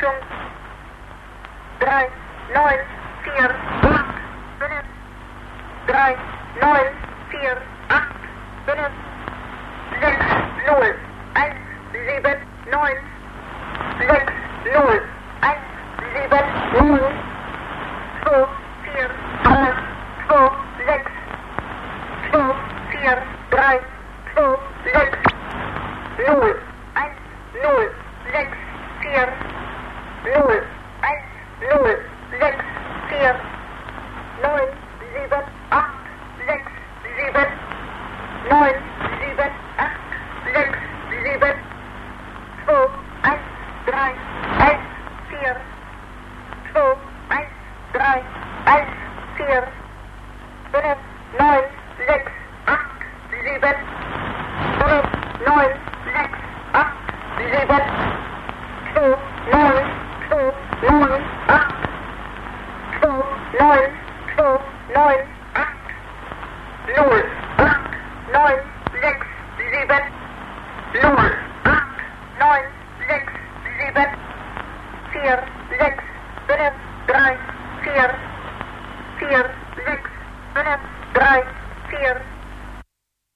Achtung. 3, 9, 4, 8, 5. 3, 9, 4, 8, 5. 6, 0, 1, 7, 9. 6, 0, 1, 7, 0. 2, 4, 3, 2, 6. 2, 4, 3, 2, 6. 0, 1, 0, 6, 4. 0, 1, 0, 6, 4. 9, 7, 8, 6, 7. 9, 7, 8, 6, 7. 2, 1, 3, 1, 4. 2, 1, 3, 1, 4. 5, 9, 6, 8, 7. 5, 9, 6, 8, 7. 2, 9, 2, 9, 8. 2, 9, 2, 9, 8. 0, 8, 9, 6, 7. 0, 8, 9, 6, 7. 4, 6, 5, 3,